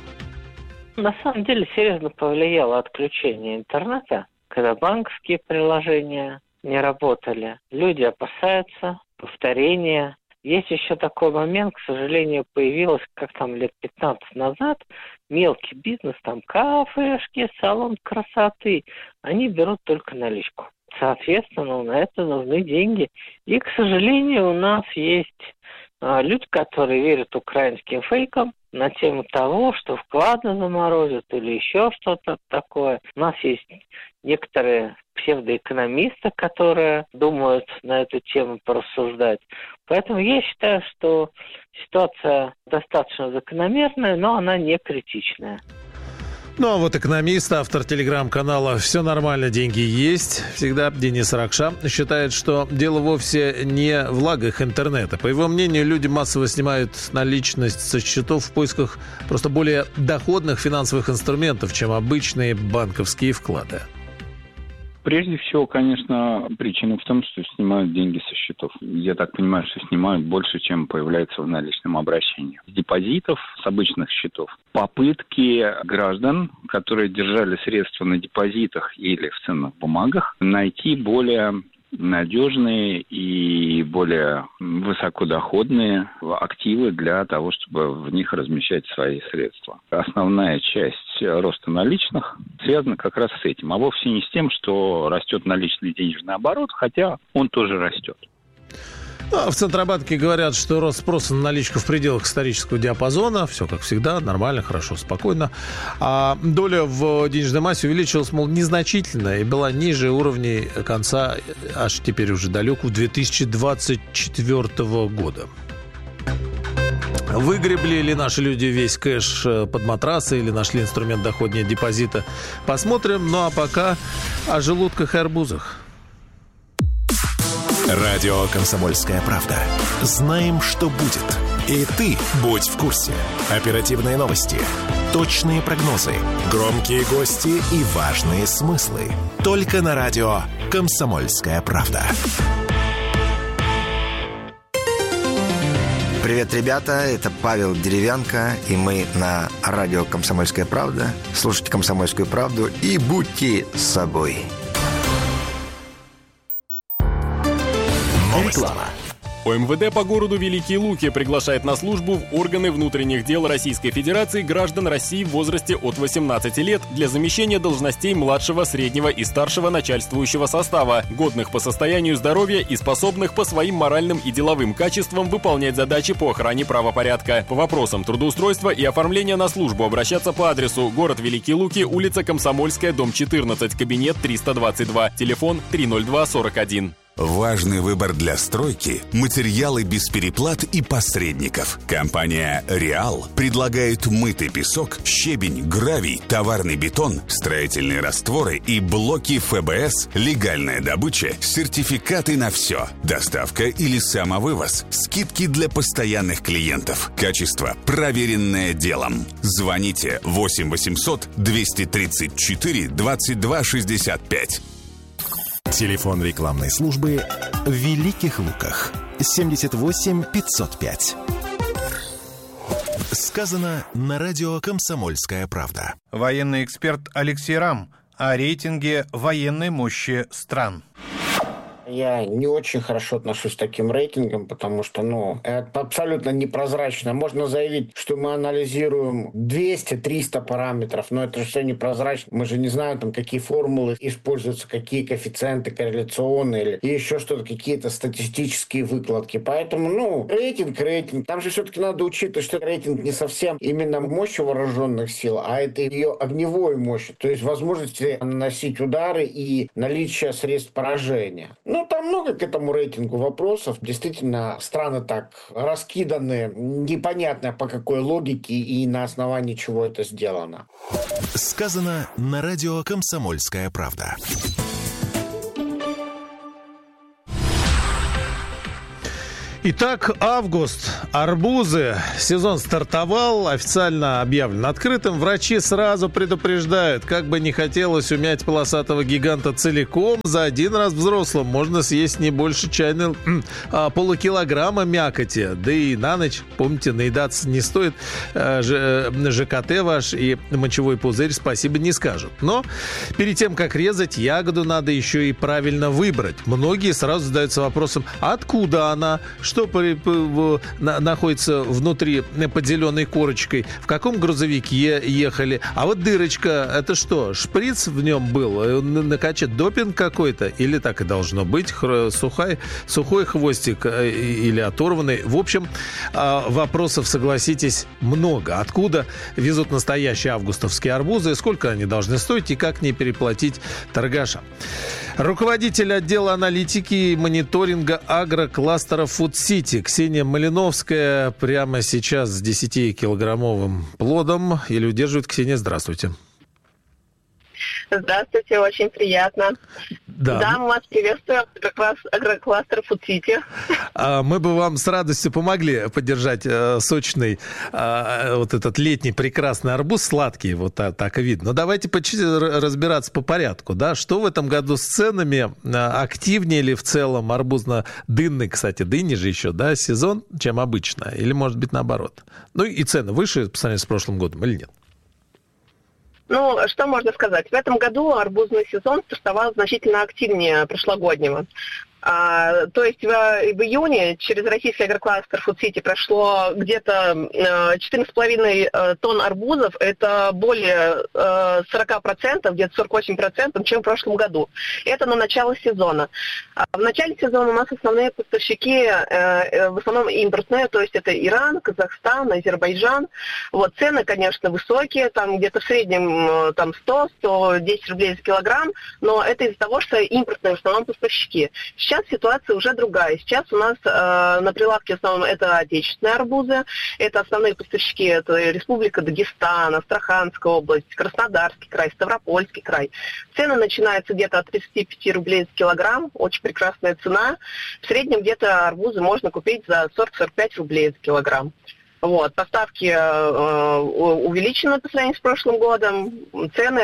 На самом деле серьезно повлияло отключение интернета, когда банковские приложения не работали. Люди опасаются повторения. Есть еще такой момент, к сожалению, появилось, как там лет пятнадцать назад, мелкий бизнес, там кафешки, салон красоты, они берут только наличку. Соответственно, на это нужны деньги. И, к сожалению, у нас есть а, люди, которые верят украинским фейкам на тему того, что вклады заморозят или еще что-то такое. У нас есть некоторые псевдоэкономисты, которые думают на эту тему порассуждать. Поэтому я считаю, что ситуация достаточно закономерная, но она не критичная. Ну, а вот экономист, автор телеграм-канала «Все нормально, деньги есть» всегда, Денис Ракша, считает, что дело вовсе не в лагах интернета. По его мнению, люди массово снимают наличность со счетов в поисках просто более доходных финансовых инструментов, чем обычные банковские вклады. Прежде всего, конечно, причина в том, что снимают деньги со счетов. Я так понимаю, что снимают больше, чем появляется в наличном обращении. С депозитов, с обычных счетов. Попытки граждан, которые держали средства на депозитах или в ценных бумагах, найти более надежные и более высокодоходные активы для того, чтобы в них размещать свои средства. Основная часть роста наличных связана как раз с этим, а вовсе не с тем, что растет наличный денежный оборот, хотя он тоже растет. Ну, в Центробанке говорят, что рост спроса на наличку в пределах исторического диапазона. Все как всегда, нормально, хорошо, спокойно. А доля в денежной массе увеличилась, мол, незначительно и была ниже уровней конца, аж теперь уже далеко, две тысячи двадцать четвёртого года. Выгребли ли наши люди весь кэш под матрасы или нашли инструмент доходнее депозита? Посмотрим. Ну а пока о желудках и арбузах. Радио «Комсомольская правда». Знаем, что будет. И ты будь в курсе. Оперативные новости, точные прогнозы, громкие гости и важные смыслы. Только на радио «Комсомольская правда». Привет, ребята, это Павел Деревянко, и мы на радио «Комсомольская правда». Слушайте «Комсомольскую правду» и будьте с собой. Реклама. ОМВД по городу Великие Луки приглашает на службу в органы внутренних дел Российской Федерации граждан России в возрасте от восемнадцати лет для замещения должностей младшего, среднего и старшего начальствующего состава, годных по состоянию здоровья и способных по своим моральным и деловым качествам выполнять задачи по охране правопорядка. По вопросам трудоустройства и оформления на службу обращаться по адресу: город Великие Луки, улица Комсомольская, дом четырнадцать, кабинет триста двадцать два, телефон три ноль два сорок один. Важный выбор для стройки – материалы без переплат и посредников. Компания «Реал» предлагает мытый песок, щебень, гравий, товарный бетон, строительные растворы и блоки эф бэ эс, легальная добыча, сертификаты на все, доставка или самовывоз, скидки для постоянных клиентов, качество, проверенное делом. Звоните восемь восемьсот двести тридцать четыре двадцать два шестьдесят пять. Телефон рекламной службы в Великих Луках. семьдесят восемь пятьсот пять. Сказано на радио «Комсомольская правда». Военный эксперт Алексей Рам о рейтинге военной мощи стран. Я не очень хорошо отношусь к таким рейтингам, потому что, ну, это абсолютно непрозрачно. Можно заявить, что мы анализируем двести-триста параметров, но это же все непрозрачно. Мы же не знаем, там, какие формулы используются, какие коэффициенты корреляционные или еще что-то, какие-то статистические выкладки. Поэтому, ну, рейтинг, рейтинг. Там же все-таки надо учитывать, что рейтинг не совсем именно мощь вооруженных сил, а это ее огневой мощь, то есть возможности наносить удары и наличие средств поражения. Ну, там много к этому рейтингу вопросов. Действительно, страны так раскиданы, непонятно по какой логике и на основании чего это сделано. Сказано на радио «Комсомольская правда». Итак, август. Арбузы. Сезон стартовал, официально объявлен открытым. Врачи сразу предупреждают, как бы не хотелось умять полосатого гиганта целиком, за один раз взрослым можно съесть не больше чайной а, полукилограмма мякоти. Да и на ночь, помните, наедаться не стоит. А, ж, ЖКТ ваш и мочевой пузырь спасибо не скажут. Но перед тем, как резать, ягоду надо еще и правильно выбрать. Многие сразу задаются вопросом, откуда она, что при, в, на, находится внутри под зеленой корочкой, в каком грузовике ехали. А вот дырочка, это что, шприц в нем был? Накачать допинг какой-то? Или так и должно быть? Сухой, сухой хвостик или оторванный? В общем, вопросов, согласитесь, много. Откуда везут настоящие августовские арбузы? Сколько они должны стоить? И как не переплатить торгашам? Руководитель отдела аналитики и мониторинга агрокластера Food City Ксения Малиновская прямо сейчас с десятикилограммовым плодом. Или удерживает. Ксения, здравствуйте. Здравствуйте, очень приятно. Да, да мы вас приветствуем, агрокластер Food City. А мы бы вам с радостью помогли поддержать э, сочный, э, вот этот летний прекрасный арбуз, сладкий, вот так, так и видно. Но давайте по чуть-чуть разбираться по порядку, да, что в этом году с ценами, активнее ли в целом арбузно-дынный, кстати, дыни же еще, да, сезон, чем обычно, или может быть наоборот? Ну и цены выше по сравнению с прошлым годом или нет? Ну, что можно сказать? В этом году арбузный сезон стартовал значительно активнее прошлогоднего. А, то есть в, в июне через российский агрокластер Food City прошло где-то э, четырнадцать с половиной тонн арбузов. Это более э, сорок процентов, где-то сорок восемь процентов, чем в прошлом году. Это на начало сезона. А в начале сезона у нас основные поставщики, э, в основном импортные, то есть это Иран, Казахстан, Азербайджан. Вот, цены, конечно, высокие, там где-то в среднем там сто - сто десять рублей за килограмм, но это из-за того, что импортные в основном поставщики. Сейчас ситуация уже другая. Сейчас у нас э, на прилавке в основном это отечественные арбузы, это основные поставщики, это Республика Дагестан, Астраханская область, Краснодарский край, Ставропольский край. Цены начинаются где-то от тридцати пяти рублей за килограмм, очень прекрасная цена. В среднем где-то арбузы можно купить за сорок - сорок пять рублей за килограмм. Вот, поставки э, увеличены по сравнению с прошлым годом, цены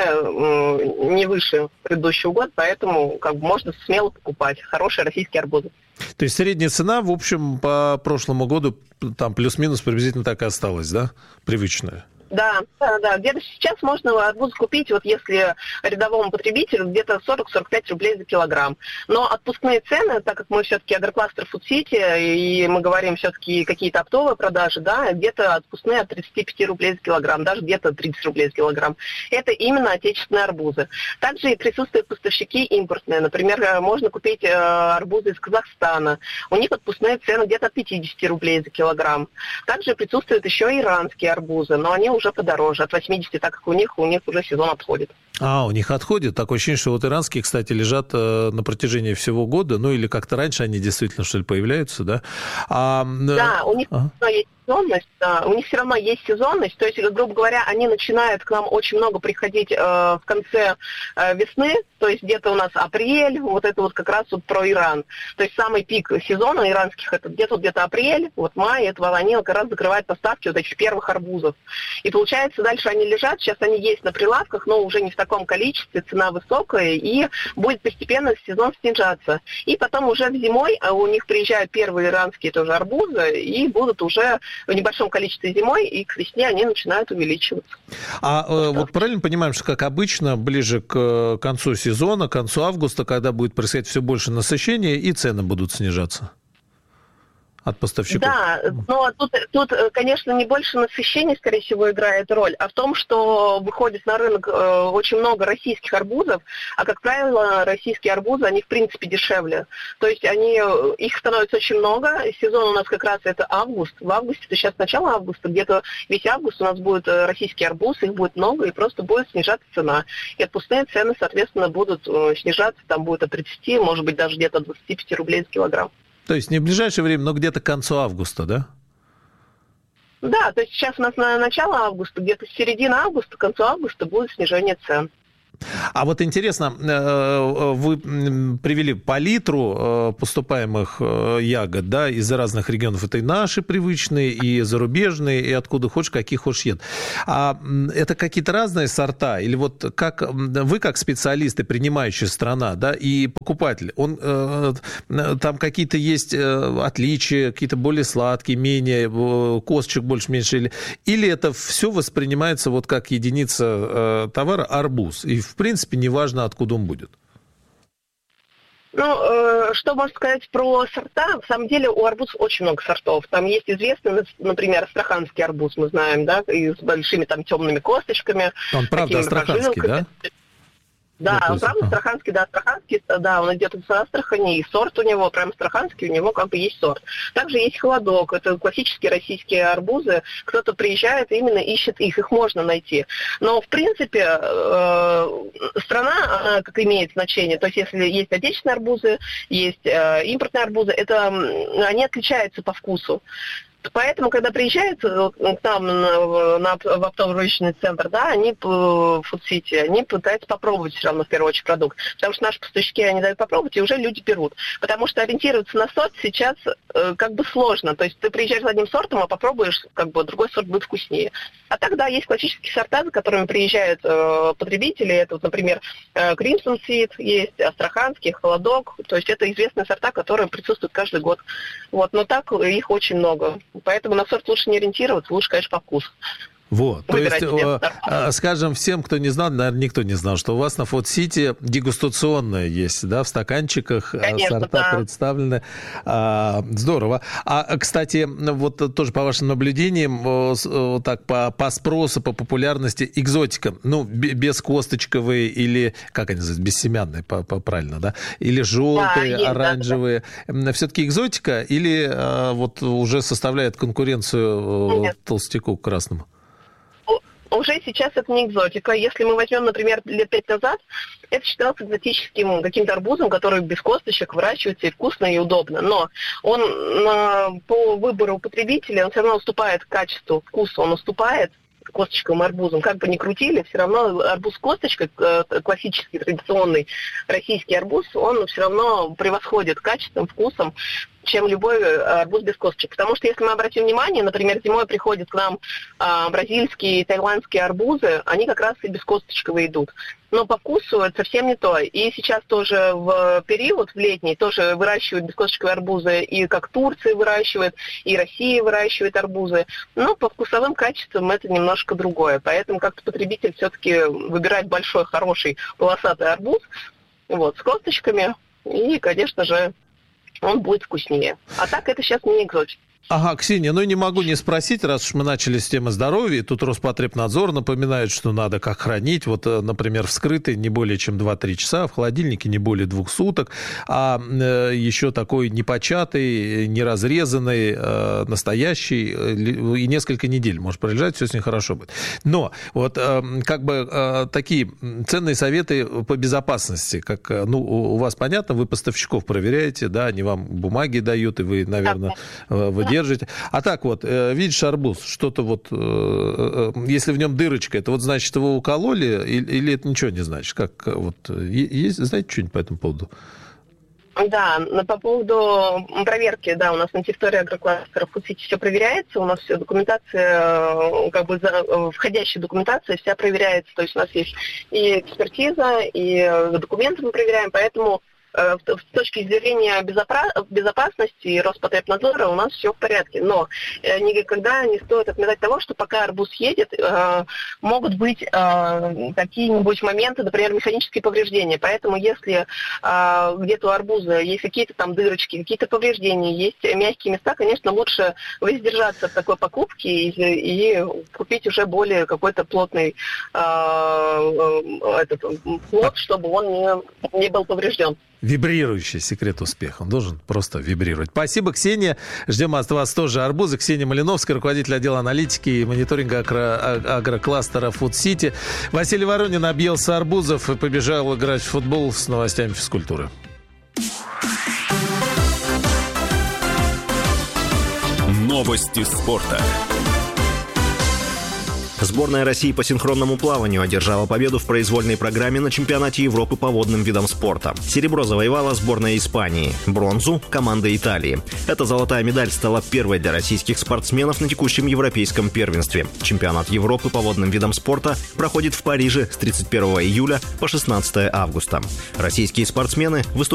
э, не выше предыдущего года, поэтому как бы можно смело покупать хорошие российские арбузы. То есть средняя цена, в общем, по прошлому году там плюс-минус приблизительно так и осталась, да, привычная? Да, да, да. Где-то сейчас можно арбуз купить, вот если рядовому потребителю, где-то сорок - сорок пять рублей за килограмм. Но отпускные цены, так как мы все-таки агрокластер Food City, и мы говорим все-таки какие-то оптовые продажи, да, где-то отпускные от тридцати пяти рублей за килограмм, даже где-то тридцать рублей за килограмм. Это именно отечественные арбузы. Также и присутствуют поставщики импортные. Например, можно купить э, арбузы из Казахстана. У них отпускные цены где-то от пятидесяти рублей за килограмм. Также присутствуют еще и иранские арбузы, но они уже подороже, от восьмидесяти, так как у них, у них уже сезон отходит. А, у них отходит. Такое ощущение, что вот иранские, кстати, лежат э, на протяжении всего года, ну или как-то раньше они действительно, что ли, появляются, да? А, э... Да, у них ага. есть сезонность, да, у них все равно есть сезонность, то есть, грубо говоря, они начинают к нам очень много приходить э, в конце э, весны, то есть где-то у нас апрель, вот это вот как раз вот про Иран. То есть самый пик сезона иранских, это где-то где-то апрель, вот май, это они как раз закрывают поставки вот этих первых арбузов. И получается, дальше они лежат, сейчас они есть на прилавках, но уже не в таком таком количестве, цена высокая, и будет постепенно сезон снижаться. И потом уже в зимой у них приезжают первые иранские тоже арбузы, и будут уже в небольшом количестве зимой, и к весне они начинают увеличиваться. А э, вот правильно понимаем, что, как обычно, ближе к концу сезона, к концу августа, когда будет происходить все больше насыщения, и цены будут снижаться от поставщиков? Да, но тут, тут, конечно, не больше насыщения, скорее всего, играет роль, а в том, что выходит на рынок э, очень много российских арбузов, а, как правило, российские арбузы, они, в принципе, дешевле. То есть они, их становится очень много, сезон у нас как раз это август. В августе, это сейчас начало августа, где-то весь август у нас будет российский арбуз, их будет много, и просто будет снижаться цена. И отпускные цены, соответственно, будут э, снижаться, там будет от тридцати, может быть, даже где-то от двадцати пяти рублей за килограмм. То есть не в ближайшее время, но где-то к концу августа, да? Да, то есть сейчас у нас на начало августа, где-то с середины августа, к концу августа будет снижение цен. А вот интересно, вы привели палитру поступаемых ягод, да, из разных регионов. Это и наши привычные, и зарубежные, и откуда хочешь, какие хочешь ед. А это какие-то разные сорта? Или вот как вы, как специалисты, принимающая страна, да, и покупатель, он, там какие-то есть отличия, какие-то более сладкие, менее, косточек больше, меньше? Или, или это все воспринимается вот как единица товара арбуз? И в принципе, неважно, откуда он будет. Ну, э, что можно сказать про сорта? В самом деле у арбузов очень много сортов. Там есть известный, например, астраханский арбуз, мы знаем, да, и с большими там темными косточками. Он правда астраханский, да? Да, он правда астраханский, да, астраханский, да, он идет из Астрахани, и сорт у него, прям астраханский, у него как бы есть сорт. Также есть холодок, это классические российские арбузы, кто-то приезжает и именно ищет их, их можно найти. Но, в принципе, э, страна, она как имеет значение, то есть если есть отечественные арбузы, есть э, импортные арбузы, это, они отличаются по вкусу. Поэтому, когда приезжают к нам на, на, в оптово-розничный центр, да, они в Фудсити, они пытаются попробовать все равно в первую очередь продукт. Потому что наши поставщики, они дают попробовать, и уже люди берут. Потому что ориентироваться на сорт сейчас э, как бы сложно. То есть ты приезжаешь за одним сортом, а попробуешь, как бы другой сорт будет вкуснее. А тогда есть классические сорта, за которыми приезжают э, потребители. Это, вот, например, э, Crimson Seed, есть астраханский, холодок. То есть это известные сорта, которые присутствуют каждый год. Вот. Но так их очень много. Поэтому на сорт лучше не ориентироваться, лучше, конечно, по вкусу. Вот, то есть, о, скажем, всем, кто не знал, наверное, никто не знал, что у вас на Фудсити дегустационная есть, да, в стаканчиках. Конечно, сорта да. представлены. А, здорово. А, кстати, вот тоже по вашим наблюдениям, так, по, по спросу, по популярности, экзотика, ну, бескосточковые или, как они называются, бессемянные, по, по, правильно, да, или желтые, да, есть, оранжевые, да, да. Все-таки экзотика или а, вот уже составляет конкуренцию Нет. толстяку красному? Уже сейчас это не экзотика. Если мы возьмем, например, лет пять назад, это считалось экзотическим каким-то арбузом, который без косточек выращивается и вкусно, и удобно. Но он по выбору потребителя, он все равно уступает качеству, вкусу, он уступает косточковым арбузом. Как бы ни крутили, все равно арбуз с косточкой, классический, традиционный российский арбуз, он все равно превосходит качеством, вкусом, чем любой арбуз без косточек. Потому что, если мы обратим внимание, например, зимой приходят к нам а, бразильские и таиландские арбузы, они как раз и без косточковые идут. Но по вкусу это совсем не то. И сейчас тоже в период, в летний, тоже выращивают бескосточковые арбузы, и как Турция выращивает, и Россия выращивает арбузы. Но по вкусовым качествам это немножко другое. Поэтому как-то потребитель все-таки выбирает большой, хороший, полосатый арбуз, вот, с косточками, и, конечно же, он будет вкуснее. А так это сейчас не экзотика. Ага, Ксения, ну не могу не спросить, раз уж мы начали с темы здоровья, тут Роспотребнадзор напоминает, что надо как хранить, вот, например, вскрытый не более чем два-три часа, в холодильнике не более двух суток, а э, еще такой непочатый, неразрезанный, э, настоящий, э, и несколько недель может пролежать, все с ним хорошо будет. Но вот э, как бы э, такие ценные советы по безопасности, как, ну, у вас понятно, вы поставщиков проверяете, да, они вам бумаги дают, и вы, наверное, вы держите. А так вот, видишь арбуз, что-то вот, если в нем дырочка, это вот значит, его укололи, или, или это ничего не значит? Как вот, есть, знаете что-нибудь по этому поводу? Да, по поводу проверки, да, у нас на территории агрокластера в Фудсити все проверяется, у нас вся документация, как бы входящая документация вся проверяется, то есть у нас есть и экспертиза, и документы мы проверяем, поэтому с точки зрения безопасности и Роспотребнадзора у нас все в порядке. Но никогда не стоит отметать того, что пока арбуз едет, могут быть какие-нибудь моменты, например, механические повреждения. Поэтому если где-то у арбуза есть какие-то там дырочки, какие-то повреждения, есть мягкие места, конечно, лучше воздержаться от такой покупки и, и купить уже более какой-то плотный этот, плод, чтобы он не, не был поврежден. Вибрирующий секрет успеха. Он должен просто вибрировать. Спасибо, Ксения. Ждем от вас тоже арбузы. Ксения Малиновская, руководитель отдела аналитики и мониторинга агро- агрокластера Фудсити. Василий Воронин объелся арбузов и побежал играть в футбол с новостями физкультуры. Новости спорта. Сборная России по синхронному плаванию одержала победу в произвольной программе на чемпионате Европы по водным видам спорта. Серебро завоевала сборная Испании, бронзу – команда Италии. Эта золотая медаль стала первой для российских спортсменов на текущем европейском первенстве. Чемпионат Европы по водным видам спорта проходит в Париже с тридцать первого июля по шестнадцатое августа. Российские спортсмены выступают